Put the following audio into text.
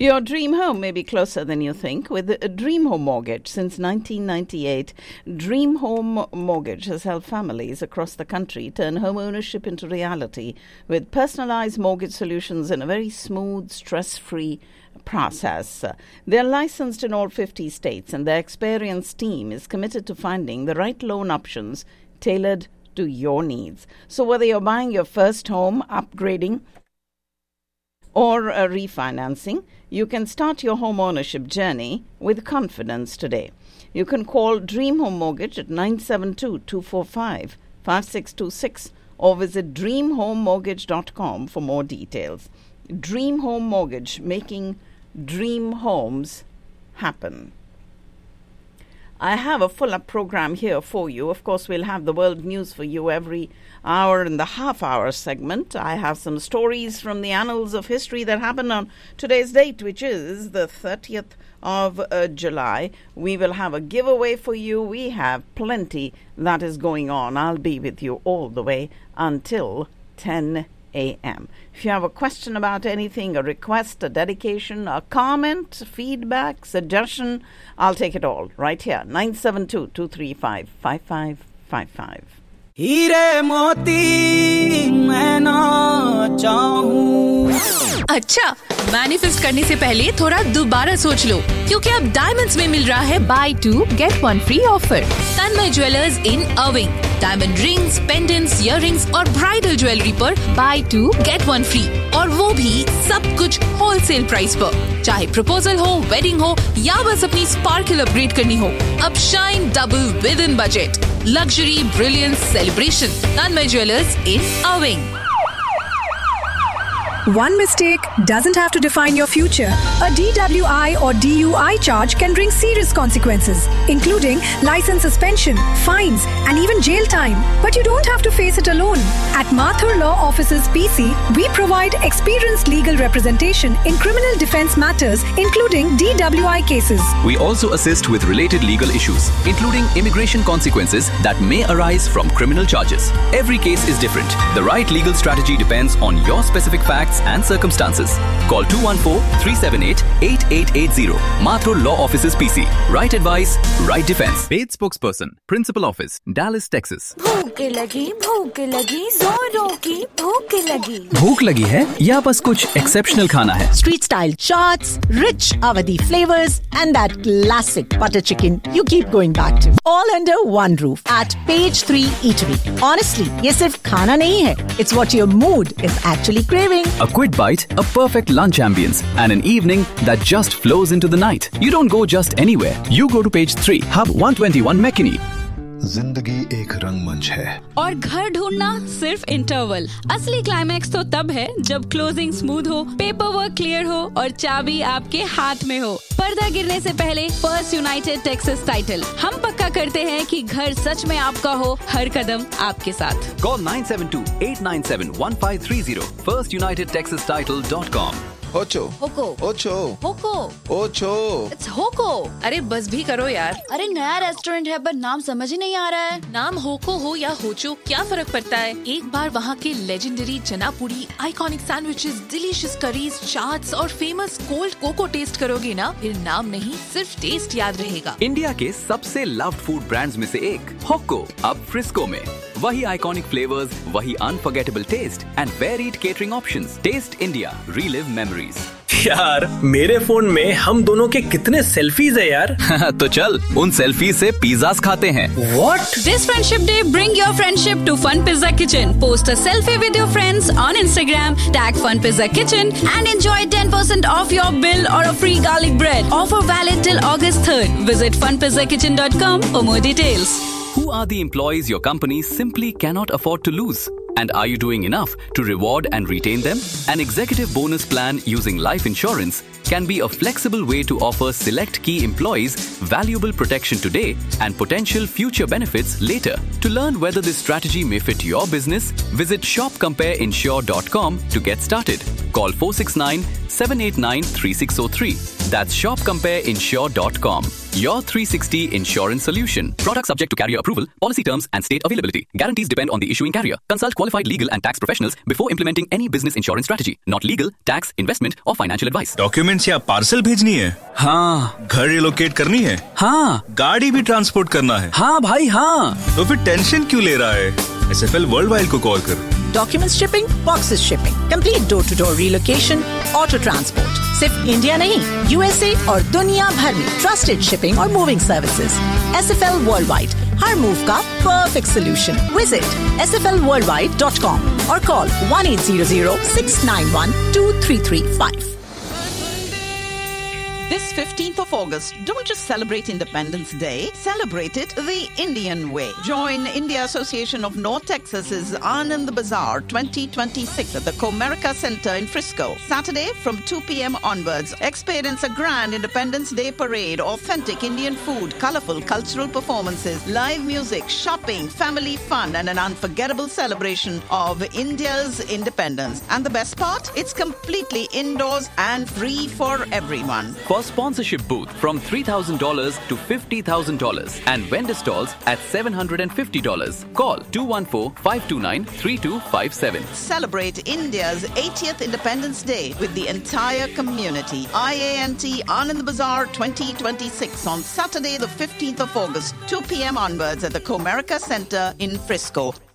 Your dream home may be closer than you think with a Dream Home Mortgage. Since 1998, Dream Home Mortgage has helped families across the country turn home ownership into reality with personalized mortgage solutions in a very smooth, stress-free process. They're licensed in all 50 states, and their experienced team is committed to finding the right loan options tailored to your needs. So whether you're buying your first home, upgrading, or refinancing, you can start your home ownership journey with confidence today. You can call Dream Home Mortgage at 972-245-5626 or visit dreamhomemortgage.com for more details. Dream Home Mortgage, making dream homes happen. I have a full-up program here for you. Of course, we'll have the world news for you every hour in the half-hour segment. I have some stories from the annals of history that happened on today's date, which is the 30th of July. We will have a giveaway for you. We have plenty that is going on. I'll be with you all the way until 10 a.m. If you have a question about anything, a request, a dedication, a comment, feedback, suggestion, I'll take it all right here. 972-235-5555. हीरे मोती मैं ना चाहूं। अच्छा, manifest करने से पहले थोड़ा दोबारा सोच लो, क्योंकि अब डायमंड्स में मिल रहा है बाय 2 गेट 1 फ्री ऑफर। तन्मय ज्वेलर्स इन अर्विंग डायमंड रिंग्स, पेंडेंट्स, इयररिंग्स और ब्राइडल ज्वेलरी पर बाय 2 गेट 1 फ्री, और वो भी सब कुछ होलसेल प्राइस पर। चाहे प्रपोजल हो, वेडिंग हो या बस अपनी स्पार्कल अपग्रेड करनी हो, अब shine double with in budget. Luxury, brilliance, celebration. Tanmay Jewelers in Irving. One mistake doesn't have to define your future. A DWI or DUI charge can bring serious consequences, including license suspension, fines, and even jail time. But you don't have to face it alone. At Mathur Law Offices PC, we provide experienced legal representation in criminal defense matters, including DWI cases. We also assist with related legal issues, including immigration consequences that may arise from criminal charges. Every case is different. The right legal strategy depends on your specific facts and circumstances. Call 214-378-8880. Mathur Law Offices PC. Right advice, right defense. Paid spokesperson, Principal Office, Dallas, Texas. भूख लगी, जोरों की भूख लगी। भूख लगी है या बस कुछ एक्सेप्शनल खाना है? Street style chaats, rich Awadhi flavors, and that classic butter chicken you keep going back to. All under one roof at Page 3 Eatery. Honestly, ये सिर्फ खाना नहीं है. It's what your mood is actually craving. A quick bite, a perfect lunch ambience, and an evening that just flows into the night. You don't go just anywhere. You go to Page 3, Hub 121 McKinney. जिंदगी एक रंगमंच है और घर ढूंढना सिर्फ interval. असली climax तो तब है जब क्लोजिंग स्मूथ हो, पेपर वर्क क्लियर हो और चाबी आपके हाथ में हो। पर्दा गिरने से पहले फर्स्ट यूनाइटेड टेक्सास टाइटल। हम पक्का करते हैं कि घर सच में आपका हो, हर कदम आपके साथ। Call 972-897-1530. FirstUnitedTexasTitle.com. ओचो होको ओचो होको ओचो इट्स होको। अरे बस भी करो यार। अरे नया रेस्टोरेंट है पर नाम समझ ही नहीं आ रहा है। नाम होको हो या होचो, क्या फर्क पड़ता है? एक बार वहाँ के लेजेंडरी चना पूरी, iconic sandwiches, delicious curries, chaats और फेमस कोल्ड कोको टेस्ट करोगे ना, फिर नाम नहीं सिर्फ टेस्ट याद रहेगा। इंडिया के सबसे लव्ड फूड ब्रांड्स में से एक होको अब फ्रिस्को में। वही आइकॉनिक फ्लेवर्स, वही unforgettable test and varied catering options. Test India, relive memories. यार मेरे फोन में हम दोनों के कितने सेल्फीज है यार। तो चल उन सेल्फी से पिज़्ज़ास खाते हैं। What? This Friendship Day, bring your friendship to Fun Pizza Kitchen. Post a selfie with your friends on Instagram, tag Fun Pizza Kitchen and enjoy 10% off your bill or a free garlic bread. Offer valid till August 3rd. Visit funpizzakitchen.com for more details. Who are the employees your company simply cannot afford to lose? And are you doing enough to reward and retain them? An executive bonus plan using life insurance can be a flexible way to offer select key employees valuable protection today and potential future benefits later. To learn whether this strategy may fit your business, visit shopcompareinsure.com to get started. Call 469-789-3603. That's shopcompareinsure.com. Your 360 insurance solution. Product subject to carrier approval. Policy terms and state availability. Guarantees depend on the issuing carrier. Consult qualified legal and tax professionals before implementing any business insurance strategy. Not legal, tax, investment or financial advice. Documents या parcel भेजनी है? हाँ. घर relocate करनी है? हाँ. गाड़ी भी ट्रांसपोर्ट करना है? हाँ भाई हाँ. तो फिर टेंशन क्यों ले रहा है? SFL वर्ल्डवाइड को कॉल कर. Document shipping, boxes shipping, complete door to door relocation, auto transport. सिर्फ इंडिया नहीं, USA और दुनिया भर में ट्रस्टेड शिपिंग और मूविंग सर्विसेज. SFL वर्ल्डवाइड, हर मूव का परफेक्ट सोल्यूशन. विजिट sflworldwide.com और call 1-800-691-2335. This 15th of August, don't just celebrate Independence Day, celebrate it the Indian way. Join India Association of North Texas's Anand Bazaar 2026 at the Comerica Center in Frisco. Saturday from 2 p.m. onwards, experience a grand Independence Day parade, authentic Indian food, colorful cultural performances, live music, shopping, family fun, and an unforgettable celebration of India's independence. And the best part? It's completely indoors and free for everyone. For sponsorship booth from $3,000 to $50,000 and vendor stalls at $750. Call 214-529-3257. Celebrate India's 80th Independence Day with the entire community. IANT Anand Bazaar 2026 on Saturday the 15th of August, 2 p.m. onwards at the Comerica Center in Frisco.